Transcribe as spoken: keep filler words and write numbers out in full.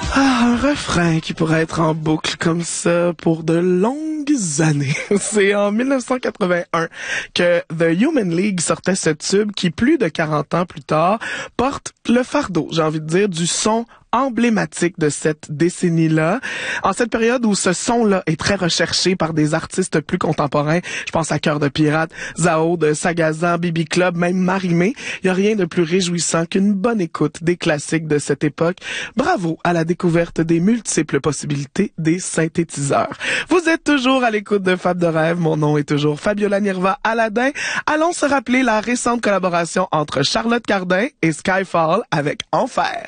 Ah, un refrain qui pourrait être en boucle comme ça pour de longues années. C'est en mille neuf cent quatre-vingt-un que The Human League sortait ce tube qui, plus de quarante ans plus tard, porte le fardeau, j'ai envie de dire, du son emblématique de cette décennie-là. En cette période où ce son-là est très recherché par des artistes plus contemporains, je pense à Cœur de Pirate, Zao de Sagazan, B B Club, même Marimé, il n'y a rien de plus réjouissant qu'une bonne écoute des classiques de cette époque. Bravo à la découverte des multiples possibilités des synthétiseurs. Vous êtes toujours à l'écoute de Fab de Rêve. Mon nom est toujours Fabiola Nirva Aladin. Allons se rappeler la récente collaboration entre Charlotte Cardin et Skyfall avec Enfer.